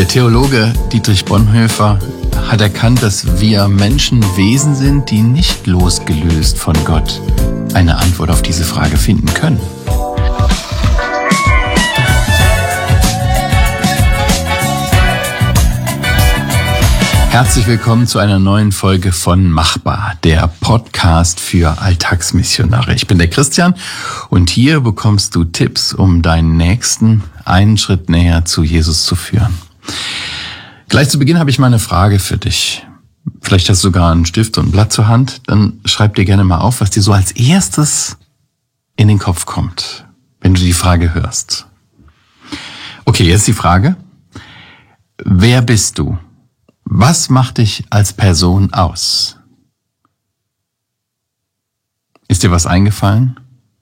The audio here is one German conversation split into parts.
Der Theologe Dietrich Bonhoeffer hat erkannt, dass wir Menschen Wesen sind, die nicht losgelöst von Gott eine Antwort auf diese Frage finden können. Herzlich willkommen zu einer neuen Folge von Machbar, der Podcast für Alltagsmissionare. Ich bin der Christian und hier bekommst du Tipps, um deinen Nächsten einen Schritt näher zu Jesus zu führen. Gleich zu Beginn habe ich mal eine Frage für dich. Vielleicht hast du sogar einen Stift und ein Blatt zur Hand. Dann schreib dir gerne mal auf, was dir so als erstes in den Kopf kommt, wenn du die Frage hörst. Okay, jetzt die Frage. Wer bist du? Was macht dich als Person aus? Ist dir was eingefallen?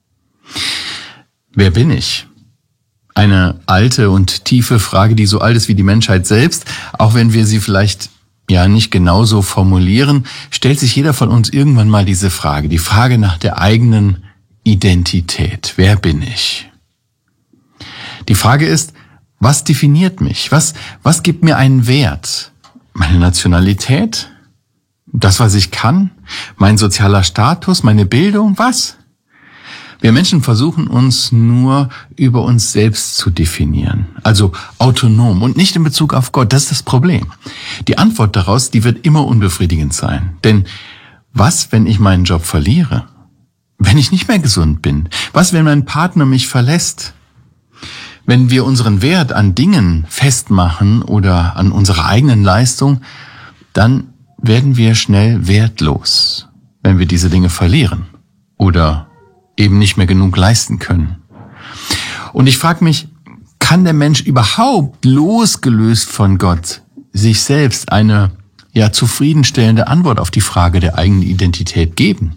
Wer bin ich? Eine alte und tiefe Frage, die so alt ist wie die Menschheit selbst, auch wenn wir sie vielleicht nicht genauso formulieren, stellt sich jeder von uns irgendwann mal diese Frage, die Frage nach der eigenen Identität. Wer bin ich? Die Frage ist, was definiert mich? Was gibt mir einen Wert? Meine Nationalität? Das, was ich kann? Mein sozialer Status? Meine Bildung? Was? Wir Menschen versuchen uns nur über uns selbst zu definieren, also autonom und nicht in Bezug auf Gott. Das ist das Problem. Die Antwort daraus, die wird immer unbefriedigend sein. Denn was, wenn ich meinen Job verliere? Wenn ich nicht mehr gesund bin? Was, wenn mein Partner mich verlässt? Wenn wir unseren Wert an Dingen festmachen oder an unserer eigenen Leistung, dann werden wir schnell wertlos, wenn wir diese Dinge verlieren oder eben nicht mehr genug leisten können. Und ich frage mich, kann der Mensch überhaupt losgelöst von Gott sich selbst eine zufriedenstellende Antwort auf die Frage der eigenen Identität geben?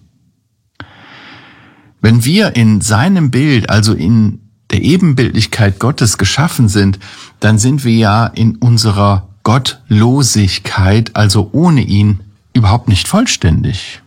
Wenn wir in seinem Bild, also in der Ebenbildlichkeit Gottes geschaffen sind, dann sind wir ja in unserer Gottlosigkeit, also ohne ihn, überhaupt nicht vollständig.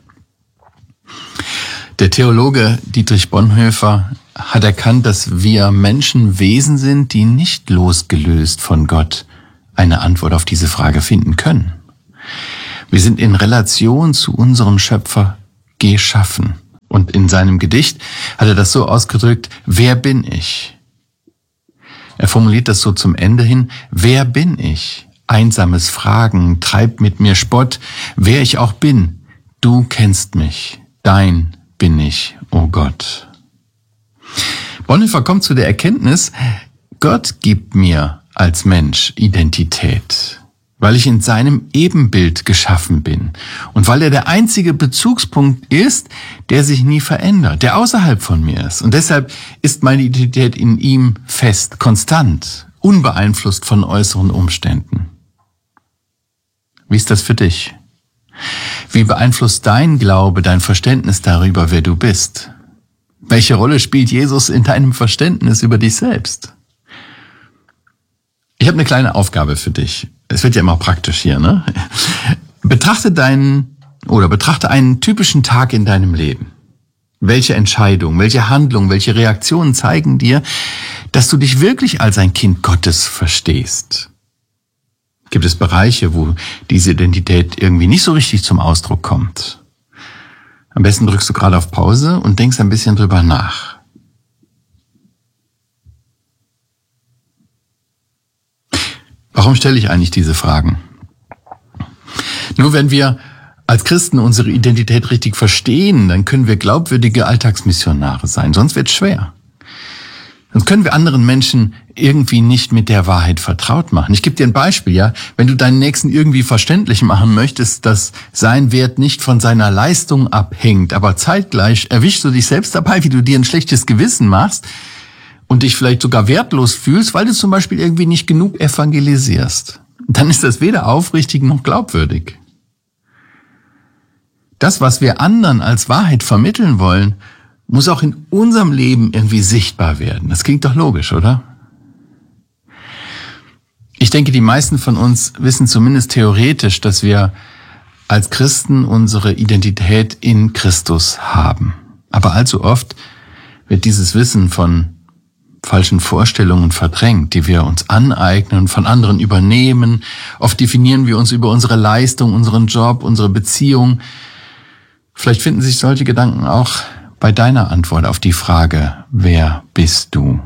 Der Theologe Dietrich Bonhoeffer hat erkannt, dass wir Menschen Wesen sind, die nicht losgelöst von Gott eine Antwort auf diese Frage finden können. Wir sind in Relation zu unserem Schöpfer geschaffen. Und in seinem Gedicht hat er das so ausgedrückt, wer bin ich? Er formuliert das so zum Ende hin, wer bin ich? Einsames Fragen treibt mit mir Spott, wer ich auch bin, du kennst mich, dein bin ich, o Gott. Bonhoeffer kommt zu der Erkenntnis, Gott gibt mir als Mensch Identität, weil ich in seinem Ebenbild geschaffen bin und weil er der einzige Bezugspunkt ist, der sich nie verändert, der außerhalb von mir ist. Und deshalb ist meine Identität in ihm fest, konstant, unbeeinflusst von äußeren Umständen. Wie ist das für dich? Wie beeinflusst dein Glaube, dein Verständnis darüber, wer du bist? Welche Rolle spielt Jesus in deinem Verständnis über dich selbst? Ich habe eine kleine Aufgabe für dich. Es wird ja immer praktisch hier, ne? Betrachte einen typischen Tag in deinem Leben. Welche Entscheidungen, welche Handlungen, welche Reaktionen zeigen dir, dass du dich wirklich als ein Kind Gottes verstehst? Gibt es Bereiche, wo diese Identität irgendwie nicht so richtig zum Ausdruck kommt? Am besten drückst du gerade auf Pause und denkst ein bisschen drüber nach. Warum stelle ich eigentlich diese Fragen? Nur wenn wir als Christen unsere Identität richtig verstehen, dann können wir glaubwürdige Alltagsmissionare sein. Sonst wird es schwer. Sonst können wir anderen Menschen irgendwie nicht mit der Wahrheit vertraut machen. Ich gebe dir ein Beispiel, Wenn du deinen Nächsten irgendwie verständlich machen möchtest, dass sein Wert nicht von seiner Leistung abhängt, aber zeitgleich erwischst du dich selbst dabei, wie du dir ein schlechtes Gewissen machst und dich vielleicht sogar wertlos fühlst, weil du zum Beispiel irgendwie nicht genug evangelisierst. Dann ist das weder aufrichtig noch glaubwürdig. Das, was wir anderen als Wahrheit vermitteln wollen, muss auch in unserem Leben irgendwie sichtbar werden. Das klingt doch logisch, oder? Ich denke, die meisten von uns wissen zumindest theoretisch, dass wir als Christen unsere Identität in Christus haben. Aber allzu oft wird dieses Wissen von falschen Vorstellungen verdrängt, die wir uns aneignen und von anderen übernehmen. Oft definieren wir uns über unsere Leistung, unseren Job, unsere Beziehung. Vielleicht finden sich solche Gedanken auch bei deiner Antwort auf die Frage, wer bist du?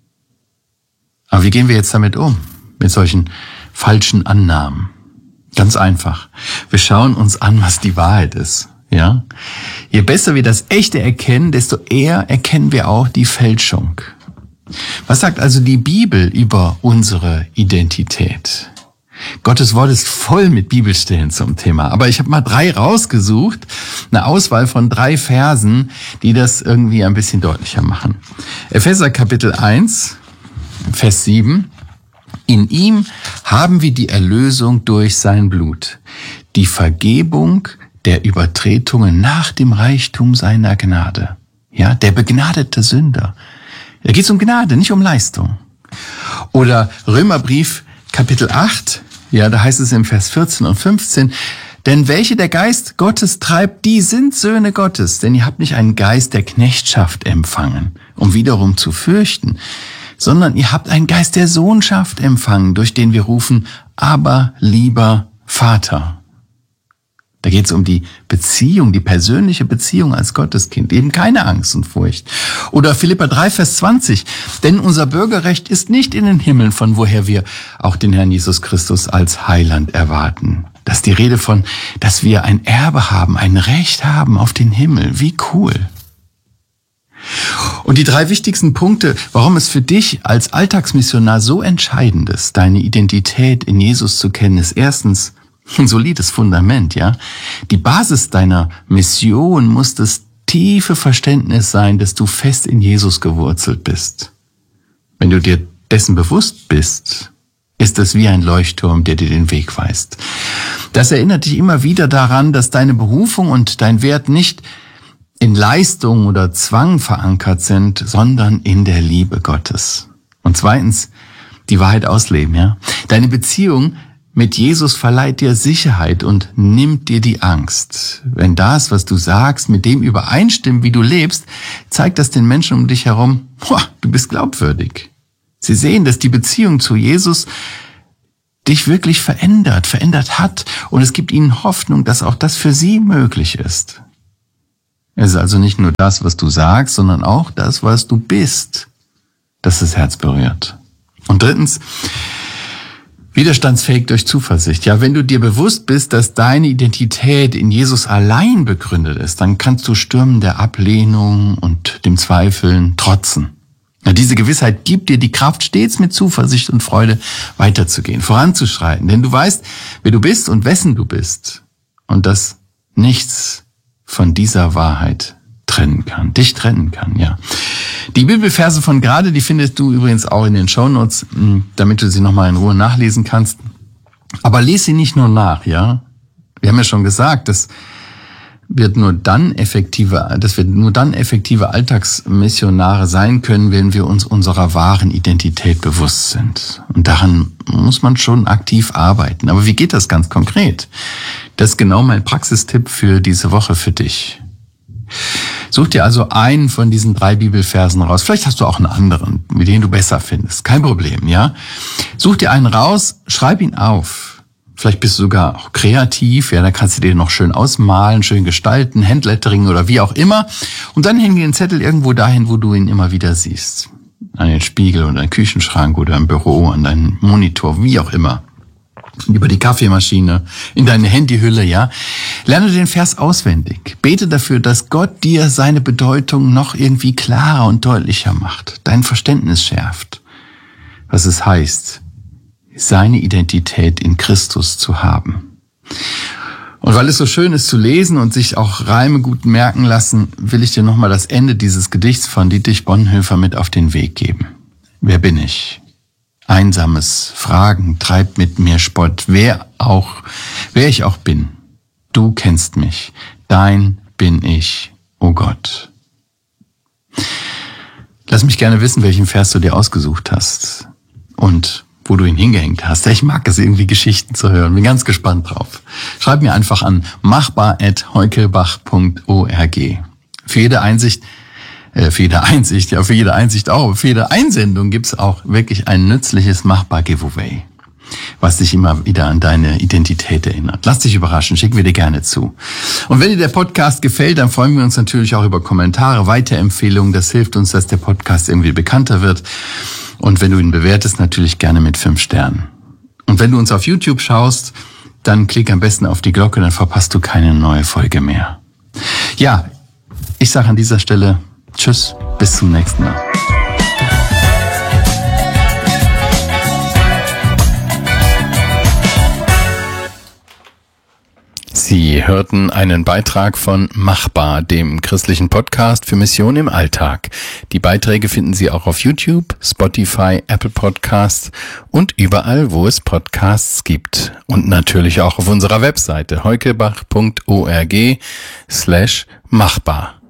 Aber wie gehen wir jetzt damit um? Mit solchen falschen Annahmen? Ganz einfach. Wir schauen uns an, was die Wahrheit ist. Ja? Je besser wir das Echte erkennen, desto eher erkennen wir auch die Fälschung. Was sagt also die Bibel über unsere Identität? Gottes Wort ist voll mit Bibelstellen zum Thema. Aber ich habe mal 3 rausgesucht, eine Auswahl von 3 Versen, die das irgendwie ein bisschen deutlicher machen. Epheser Kapitel 1, Vers 7. In ihm haben wir die Erlösung durch sein Blut, die Vergebung der Übertretungen nach dem Reichtum seiner Gnade. Ja, der begnadete Sünder. Da geht es um Gnade, nicht um Leistung. Oder Römerbrief Kapitel 8, ja, da heißt es im Vers 14 und 15, denn welche der Geist Gottes treibt, die sind Söhne Gottes, denn ihr habt nicht einen Geist der Knechtschaft empfangen, um wiederum zu fürchten, sondern ihr habt einen Geist der Sohnschaft empfangen, durch den wir rufen, aber lieber Vater. Da geht es um die Beziehung, die persönliche Beziehung als Gotteskind, eben keine Angst und Furcht. Oder Philipper 3, Vers 20, denn unser Bürgerrecht ist nicht in den Himmeln, von woher wir auch den Herrn Jesus Christus als Heiland erwarten. Das ist die Rede von, dass wir ein Erbe haben, ein Recht haben auf den Himmel. Wie cool. Und die 3 wichtigsten Punkte, warum es für dich als Alltagsmissionar so entscheidend ist, deine Identität in Jesus zu kennen, ist erstens ein solides Fundament, ja. Die Basis deiner Mission muss das tiefe Verständnis sein, dass du fest in Jesus gewurzelt bist. Wenn du dir dessen bewusst bist, ist es wie ein Leuchtturm, der dir den Weg weist. Das erinnert dich immer wieder daran, dass deine Berufung und dein Wert nicht in Leistung oder Zwang verankert sind, sondern in der Liebe Gottes. Und zweitens, die Wahrheit ausleben, ja. Deine Beziehung mit Jesus verleiht dir Sicherheit und nimmt dir die Angst. Wenn das, was du sagst, mit dem übereinstimmt, wie du lebst, zeigt das den Menschen um dich herum, du bist glaubwürdig. Sie sehen, dass die Beziehung zu Jesus dich wirklich verändert hat und es gibt ihnen Hoffnung, dass auch das für sie möglich ist. Es ist also nicht nur das, was du sagst, sondern auch das, was du bist, das das Herz berührt. Und drittens, widerstandsfähig durch Zuversicht. Ja, wenn du dir bewusst bist, dass deine Identität in Jesus allein begründet ist, dann kannst du Stürmen der Ablehnung und dem Zweifeln trotzen. Ja, diese Gewissheit gibt dir die Kraft, stets mit Zuversicht und Freude weiterzugehen, voranzuschreiten. Denn du weißt, wer du bist und wessen du bist. Und dass nichts von dieser Wahrheit dich trennen kann, ja. Die Bibelverse von gerade, die findest du übrigens auch in den Shownotes, damit du sie nochmal in Ruhe nachlesen kannst. Aber lies sie nicht nur nach, ja. Wir haben ja schon gesagt, das wird nur dann effektive Alltagsmissionare sein können, wenn wir uns unserer wahren Identität bewusst sind. Und daran muss man schon aktiv arbeiten. Aber wie geht das ganz konkret? Das ist genau mein Praxistipp für diese Woche für dich. Such dir also einen von diesen 3 Bibelversen raus. Vielleicht hast du auch einen anderen, mit dem du besser findest. Kein Problem, ja? Such dir einen raus, schreib ihn auf. Vielleicht bist du sogar auch kreativ, ja, da kannst du dir noch schön ausmalen, schön gestalten, Handlettering oder wie auch immer. Und dann häng dir den Zettel irgendwo dahin, wo du ihn immer wieder siehst. An den Spiegel oder an den Küchenschrank oder im Büro, an deinen Monitor, wie auch immer. Über die Kaffeemaschine, in deine Handyhülle, ja. Lerne den Vers auswendig. Bete dafür, dass Gott dir seine Bedeutung noch irgendwie klarer und deutlicher macht, dein Verständnis schärft, was es heißt, seine Identität in Christus zu haben. Und weil es so schön ist zu lesen und sich auch Reime gut merken lassen, will ich dir nochmal das Ende dieses Gedichts von Dietrich Bonhoeffer mit auf den Weg geben. Wer bin ich? Einsames Fragen treibt mit mir Spott, wer ich auch bin. Du kennst mich, dein bin ich, o Gott. Lass mich gerne wissen, welchen Vers du dir ausgesucht hast und wo du ihn hingehängt hast. Ich mag es irgendwie, Geschichten zu hören. Bin ganz gespannt drauf. Schreib mir einfach an machbar@heukelbach.org. Für jede Einsicht für jede Einsicht, ja, für jede Einsicht auch, für jede Einsendung gibt's auch wirklich ein nützliches Machbar-Giveaway, was dich immer wieder an deine Identität erinnert. Lass dich überraschen, schicken wir dir gerne zu. Und wenn dir der Podcast gefällt, dann freuen wir uns natürlich auch über Kommentare, Weiterempfehlungen. Das hilft uns, dass der Podcast irgendwie bekannter wird. Und wenn du ihn bewertest, natürlich gerne mit 5 Sternen. Und wenn du uns auf YouTube schaust, dann klick am besten auf die Glocke, dann verpasst du keine neue Folge mehr. Ja, ich sage an dieser Stelle Tschüss, bis zum nächsten Mal. Sie hörten einen Beitrag von Machbar, dem christlichen Podcast für Mission im Alltag. Die Beiträge finden Sie auch auf YouTube, Spotify, Apple Podcasts und überall, wo es Podcasts gibt. Und natürlich auch auf unserer Webseite heukebach.org/machbar.